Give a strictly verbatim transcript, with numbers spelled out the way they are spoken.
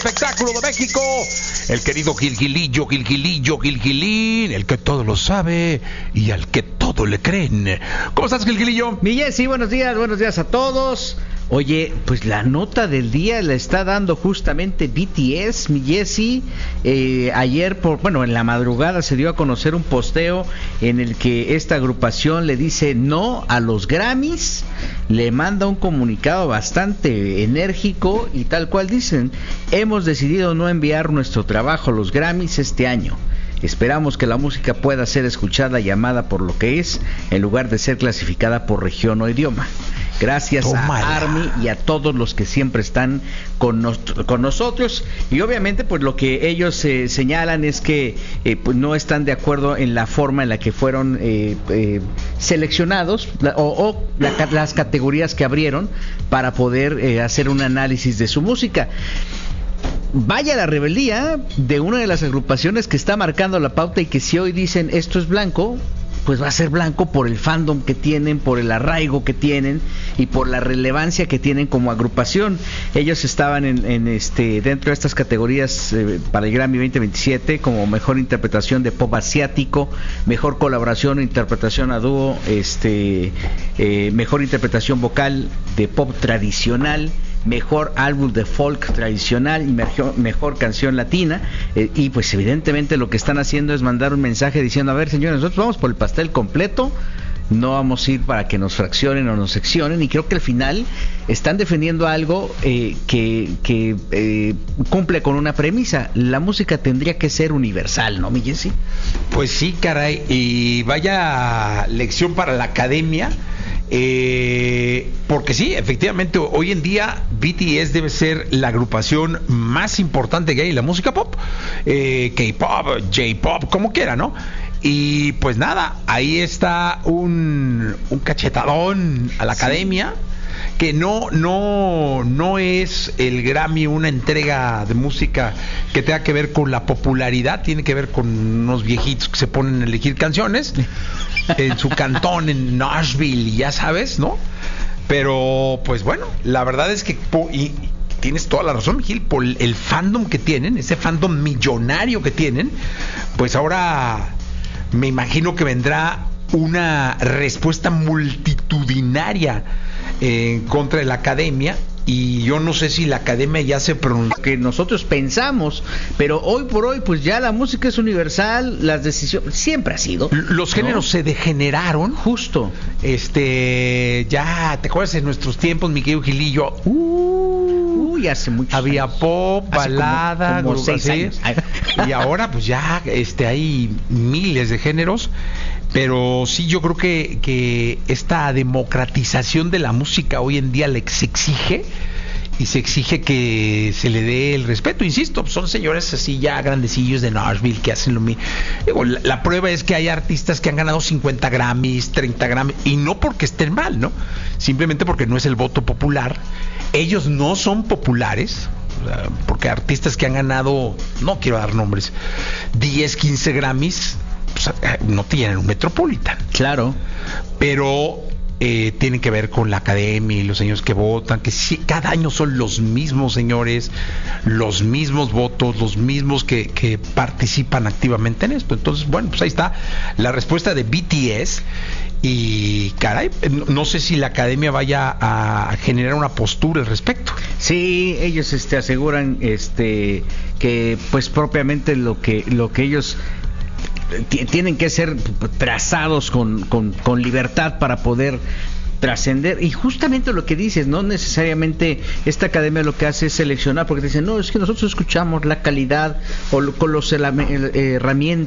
espectáculo de México, el querido Gilgilillo, Gilgilillo, Gilgilín, el que todo lo sabe y al que todo le creen. ¿Cómo estás, Gilgilillo? Mi Jessy, buenos días, buenos días a todos. Oye, pues la nota del día la está dando justamente B T S, mi Jessy. Eh, ayer, por, bueno, en la madrugada se dio a conocer un posteo en el que esta agrupación le dice no a los Grammys, le manda un comunicado bastante enérgico y tal cual dicen: hemos decidido no enviar nuestro trabajo a los Grammys este año. Esperamos que la música pueda ser escuchada y amada por lo que es, en lugar de ser clasificada por región o idioma. Gracias Tómala. a ARMY y a todos los que siempre están con, nos, con nosotros. Y obviamente pues lo que ellos eh, señalan es que eh, pues no están de acuerdo en la forma en la que fueron eh, eh, seleccionados la, o, o la, las categorías que abrieron para poder eh, hacer un análisis de su música. Vaya la rebeldía de una de las agrupaciones que está marcando la pauta, y que si hoy dicen esto es blanco, pues va a ser blanco por el fandom que tienen, por el arraigo que tienen y por la relevancia que tienen como agrupación. Ellos estaban en, en este dentro de estas categorías eh, para el Grammy veinte veintisiete como mejor interpretación de pop asiático, mejor colaboración o interpretación a dúo, este eh, mejor interpretación vocal de pop tradicional, mejor álbum de folk tradicional y mejor, mejor canción latina, eh, y pues evidentemente lo que están haciendo es mandar un mensaje diciendo: a ver, señores, nosotros vamos por el pastel completo, no vamos a ir para que nos fraccionen o nos seccionen. Y creo que al final están defendiendo algo eh, que, que eh, cumple con una premisa: la música tendría que ser universal, ¿no, mi Jessy? Pues sí, caray, y vaya lección para la academia. Eh, porque sí, efectivamente, hoy en día B T S debe ser la agrupación más importante que hay en la música pop, eh, K-pop, J-pop, como quiera, ¿no? Y pues nada, ahí está un, un cachetadón a la sí. academia. Que no, no, no es el Grammy una entrega de música que tenga que ver con la popularidad, tiene que ver con unos viejitos que se ponen a elegir canciones en su cantón en Nashville, y ya sabes, ¿no? Pero pues bueno, la verdad es que y tienes toda la razón, Gil, por el fandom que tienen, ese fandom millonario que tienen, pues ahora me imagino que vendrá una respuesta multitudinaria en contra de la academia. Y yo no sé si la academia ya se pronunció, que nosotros pensamos, pero hoy por hoy pues ya la música es universal, las decisiones siempre ha sido. Los géneros, ¿no?, se degeneraron. Justo. Este, ya, ¿te acuerdas en nuestros tiempos, mi querido Gilillo? Uh, Uy, hace mucho. Había años. pop, balada, como, como seis años. Y ahora pues ya este hay miles de géneros. Pero sí, yo creo que, que esta democratización de la música hoy en día le, se exige, y se exige que se le dé el respeto. Insisto, son señores así ya grandecillos de Nashville que hacen lo mismo. Digo, la, la prueba es que hay artistas que han ganado cincuenta Grammys, treinta Grammys, y no porque estén mal, ¿no? Simplemente porque no es el voto popular. Ellos no son populares, porque artistas que han ganado, no quiero dar nombres, diez, quince Grammys, pues, no tienen un Metropolitan. Claro. Pero eh, tienen que ver con la academia y los señores que votan, que sí, cada año son los mismos señores, los mismos votos, los mismos que, que participan activamente en esto. Entonces, bueno, pues ahí está la respuesta de B T S. Y caray, no sé si la academia vaya a generar una postura al respecto. Sí, ellos este aseguran este que pues propiamente lo que lo que ellos t- tienen que ser trazados con, con, con libertad para poder trascender. Y justamente lo que dices, no necesariamente esta academia lo que hace es seleccionar, porque te dicen, no, es que nosotros escuchamos la calidad o lo, con los herramientas